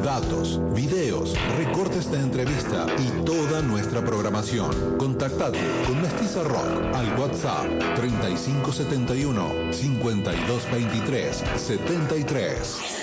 datos, videos, recortes de entrevista y toda nuestra programación. Contactate con Mestiza Rock al WhatsApp 3571 5223 73.